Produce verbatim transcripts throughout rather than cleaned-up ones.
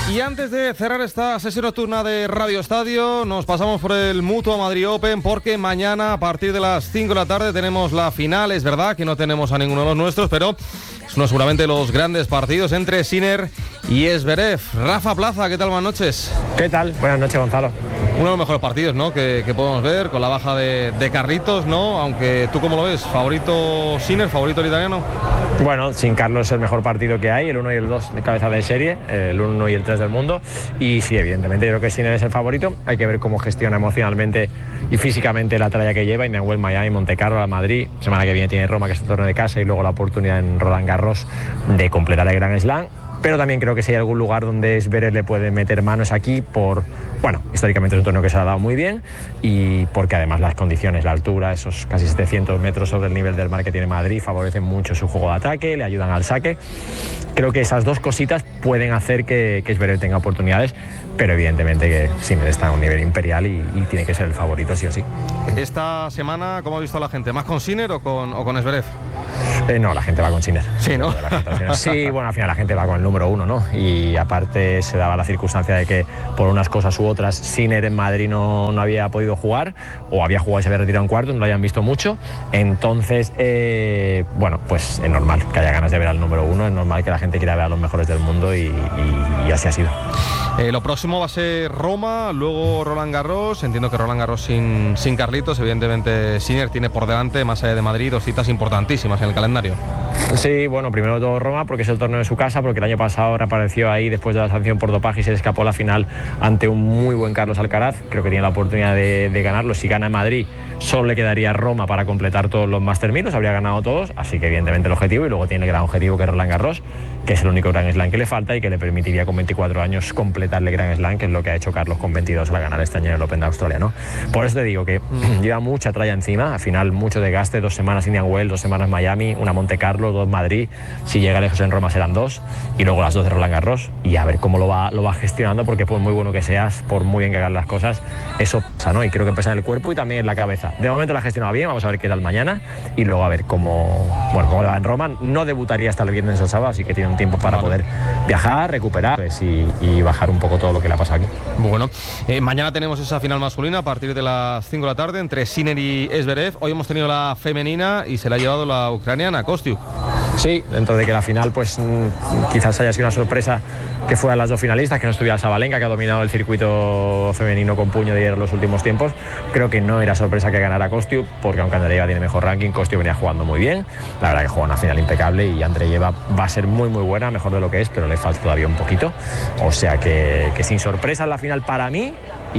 Y antes de cerrar esta sesión nocturna de Radio Estadio, nos pasamos por el Mutua Madrid Open, porque mañana a partir de las cinco de la tarde tenemos la final. Es verdad que no tenemos a ninguno de los nuestros, pero es uno seguramente de los grandes partidos entre Sinner y Zverev. Rafa Plaza, ¿qué tal? Buenas noches. ¿Qué tal? Buenas noches, Gonzalo. Uno de los mejores partidos, ¿no?, que, que podemos ver, con la baja de, de Carlitos, ¿no? Aunque tú, ¿cómo lo ves? ¿Favorito Sinner, favorito el italiano? Bueno, sin Carlos es el mejor partido que hay, el uno y el dos de cabeza de serie, el uno y el tres del mundo. Y sí, evidentemente yo creo que Sinner es el favorito. Hay que ver cómo gestiona emocionalmente y físicamente la tralla que lleva. Indian Wells, Miami, Monte Carlo, Madrid. Semana que viene tiene Roma, que es el torneo de casa, y luego la oportunidad en Roland Garros de completar el Grand Slam. Pero también creo que si hay algún lugar donde Zverev le puede meter manos aquí, por, bueno, históricamente es un torneo que se ha dado muy bien, y porque además las condiciones, la altura, esos casi setecientos metros sobre el nivel del mar que tiene Madrid, favorecen mucho su juego de ataque, le ayudan al saque. Creo que esas dos cositas pueden hacer que, que Zverev tenga oportunidades, pero evidentemente que Sinner está a un nivel imperial y, y tiene que ser el favorito sí o sí. Esta semana, ¿cómo ha visto la gente? ¿Más con Sinner o con, o con Zverev? Eh, no, la gente va con Sinner. Sí, ¿no? Sí, bueno, al final la gente va con el número uno, ¿no? Y aparte se daba la circunstancia de que por unas cosas u otras Sinner en Madrid no, no había podido jugar, o había jugado y se había retirado en cuartos, no lo habían visto mucho. Entonces, eh, bueno, pues es normal que haya ganas de ver al número uno, es normal que la gente quiera ver a los mejores del mundo y, y, y así ha sido. Eh, lo próximo va a ser Roma, luego Roland Garros. Entiendo que Roland Garros sin, sin Carlitos. Evidentemente Sinner tiene por delante, más allá de Madrid, dos citas importantísimas en el calendario. Sí, bueno, primero todo Roma, porque es el torneo de su casa, porque el año pasado reapareció ahí después de la sanción por dopaje y se le escapó la final ante un muy buen Carlos Alcaraz. Creo que tiene la oportunidad de, de ganarlo. Si gana en Madrid, solo le quedaría Roma para completar todos los Master mil, los habría ganado todos, así que evidentemente el objetivo, y luego tiene el gran objetivo que es Roland Garros, que es el único Grand Slam que le falta y que le permitiría con veinticuatro años completarle Grand Slam, que es lo que ha hecho Carlos con veintidós al ganar este año en el Open de Australia, ¿no? Por eso te digo que mm. lleva mucha tralla encima, al final mucho desgaste, dos semanas Indian Wells, dos semanas Miami, una Monte Carlo, dos Madrid, si llega lejos en Roma serán dos, y luego las dos de Roland Garros, y a ver cómo lo va, lo va gestionando, porque por muy bueno que seas, por muy bien que hagas las cosas, eso pasa, ¿no? Y creo que pesa en el cuerpo y también en la cabeza. De momento la ha gestionado bien, vamos a ver qué tal mañana, y luego a ver cómo, bueno, cómo le va en Roma. No debutaría hasta el viernes o el sábado, así que tiene un tiempo para poder viajar, recuperar pues, y, y bajar un poco todo lo que le ha pasado aquí. Bueno, eh, mañana tenemos esa final masculina a partir de las cinco de la tarde entre Sinner y Zverev. Hoy hemos tenido la femenina y se la ha llevado la ucraniana, Kostyuk. Sí, dentro de que la final pues quizás haya sido una sorpresa que fueran las dos finalistas, que no estuviera Sabalenka, que ha dominado el circuito femenino con puño de hierro en los últimos tiempos. Creo que no era sorpresa que ganara Kostyuk, porque aunque Andreeva tiene mejor ranking, Kostyuk venía jugando muy bien. La verdad que juega una final impecable y Andreeva va a ser muy muy buena, mejor de lo que es, pero le falta todavía un poquito. O sea que, que sin sorpresa en la final para mí,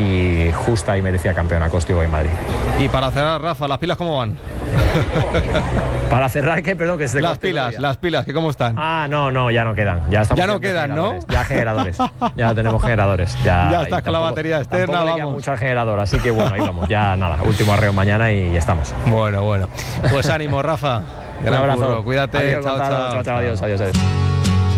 y justa y merecida campeona Kostyuk en Madrid. Y para cerrar, Rafa, ¿las pilas cómo van? Para cerrar, ¿qué? Perdón, que se Las pilas, las pilas, ¿que cómo están? Ah, no, no, ya no quedan. Ya, ya no quedan, ¿no? Ya generadores. Ya tenemos generadores. Ya, ya estás con la batería externa, vamos. Le queda mucho al generador, así que bueno, ahí vamos. Ya nada, último arreo mañana y ya estamos. Bueno, bueno. Pues ánimo, Rafa. Un abrazo. Cuídate. Adiós, chao, chao, chao, chao, adiós, adiós, adiós.